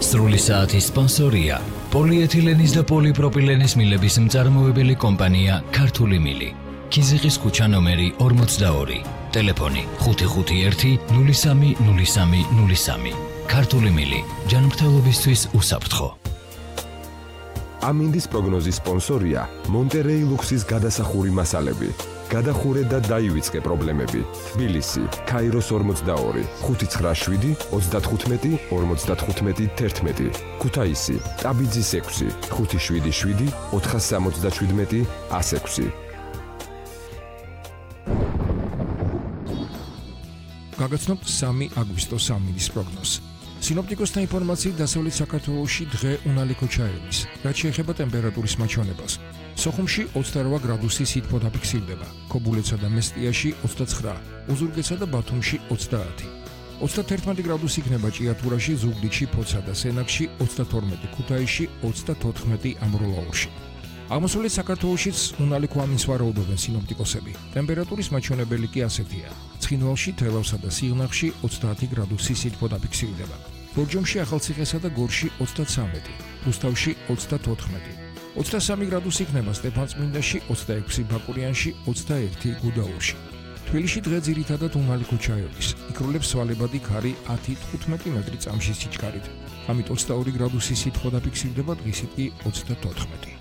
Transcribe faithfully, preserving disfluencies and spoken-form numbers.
სრული საათის სპონსორია პოლიეთილენის და პოლიპროპილენის მილების მწარმოებელი კომპანია ქართული მილი. ქიზიყის ქუჩა ნომერი ორმოცდაორი. ტელეფონი ხუთი ხუთი ერთი ნული სამი ნული სამი ნული სამი. ქართული მილი. ჯანმრთელობისთვის უსაფრთხო. ამინდის პროგნოზის სპონსორია მონტერეი ლუქსის გადასახური მასალები. გადახურე და დაივიწყე პრობლემები. თბილისი, ქაიროს ორმოცდაორი, ხუთი ცხრა შვიდი ოცდათხუთმეტი ორმოცდათხუთმეტი თერთმეტი. ქუთაისი, ტაბიძის ექვსი, ხუთი შვიდი შვიდი ოთხასამოცდაშვიდმეტი ასექვსი. გაგაცნობთ სამი აგვისტოს ამინდის პროგნოზს. სინოპტიკოსთა ინფორმაციით დასავლეთ საქართველოში დღე უნალიქო ჩაევის, რაც შეეხება ტემპერატურის მაჩვენებას. სოხუმში ოცდაორი გრადუსი სითბო დაფიქსირდება, ქობულეთსა და მესტიაში ოცდაცხრა, უზურგეთსა და ბათუმში ოცდაათი. ოცდაერთმეტი გრადუსი იქნება ჭიათურაში, ზუგდიდში, ფოცსა და სენაკში, ოცდათორმეტი ქუთაისში, ოცდათოთხმეტი ამბროლაურში. აღმოსავლეთ საქართველოშიც უნალიქო ამინს ვარაუდობენ სინოპტიკოსები. ტემპერატურის მაჩვენებელი კი ასეთია: ცხინვალში, თელავსა და სიღნაღში ოცდაათი გრადუსი სითბო დაფიქსირდება. ბორჯომში, ახალციხესა და გორში ოცდაცამეტი, რუსთავში ოცდათოთხმეტი. ოცდასამი გრადუსი იქნება სტეფანწმინდაში, ოცდაექვსი ბაკურიანში, ოცდაერთი გუდაურში. თბილისში დღე ძირითადად უნალიქო ჩაევის. იქრულებს სვალებადი ქარი ათი თხუთმეტი მეტრი წამში სიჩქარით. ამით ოცდაორი გრადუსი სითბო დაფიქსირდება, დღისით კი ოცდათოთხმეტი.